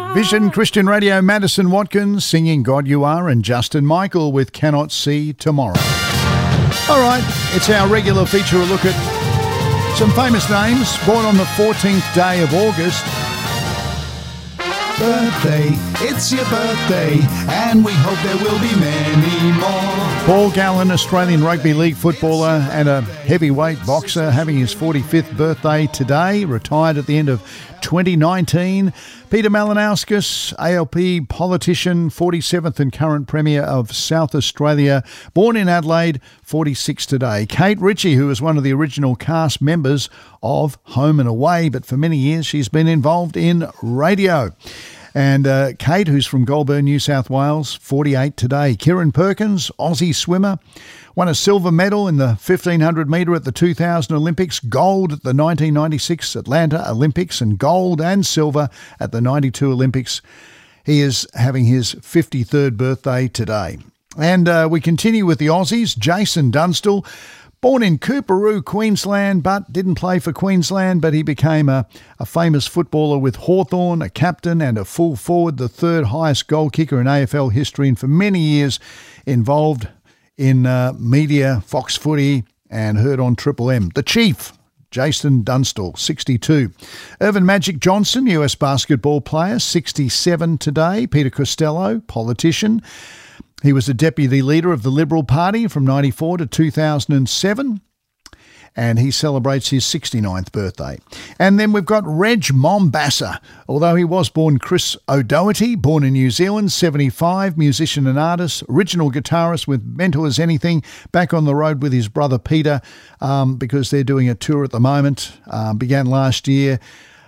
Vision Christian Radio, Madison Watkins singing God You Are, and Justin Michael with Cannot See Tomorrow. All right, it's our regular feature, a look at some famous names born on the 14th day of August. Birthday, it's your birthday, and we hope there will be many more. Paul Gallen, Australian Rugby League footballer and a heavyweight boxer, having his 45th birthday today, retired at the end of 2019. Peter Malinauskas, ALP politician, 47th and current Premier of South Australia, born in Adelaide, 46 today. Kate Ritchie, who was one of the original cast members of Home and Away, but for many years she's been involved in radio. And Kate, who's from Goulburn, New South Wales, 48 today. Kieran Perkins, Aussie swimmer, won a silver medal in the 1500 metre at the 2000 Olympics, gold at the 1996 Atlanta Olympics, and gold and silver at the 92 Olympics. He is having his 53rd birthday today. And we continue with the Aussies. Jason Dunstall, born in Coorparoo, Queensland, but didn't play for Queensland, but he became a famous footballer with Hawthorn, a captain and a full forward, the third highest goal kicker in AFL history, and for many years involved in media, Fox Footy, and heard on Triple M. The Chief, Jason Dunstall, 62. Irvin Magic Johnson, US basketball player, 67 today. Peter Costello, politician. He was the deputy leader of the Liberal Party from 94 to 2007, and he celebrates his 69th birthday. And then we've got Reg Mombassa, although he was born Chris O'Doherty, born in New Zealand, 75, musician and artist, original guitarist with Mental as Anything, back on the road with his brother Peter because they're doing a tour at the moment, began last year,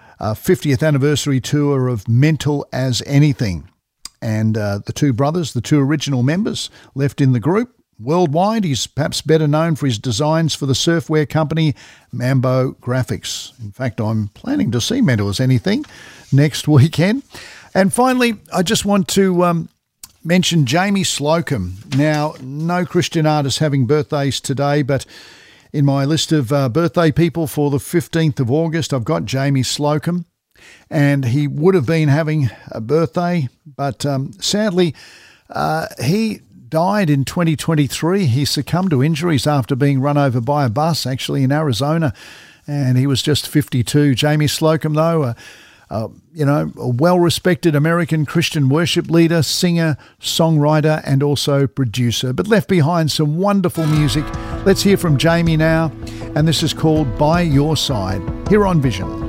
50th anniversary tour of Mental as Anything. And the two brothers, the two original members, left in the group. Worldwide, he's perhaps better known for his designs for the surfwear company Mambo Graphics. In fact, I'm planning to see Mental as Anything next weekend. And finally, I just want to mention Jamie Slocum. Now, no Christian artists having birthdays today, but in my list of birthday people for the 15th of August, I've got Jamie Slocum. And he would have been having a birthday, but sadly, he died in 2023. He succumbed to injuries after being run over by a bus, actually in Arizona, and he was just 52. Jamie Slocum, though, a well-respected American Christian worship leader, singer, songwriter, and also producer, but left behind some wonderful music. Let's hear from Jamie now, and this is called By Your Side, here on Vision.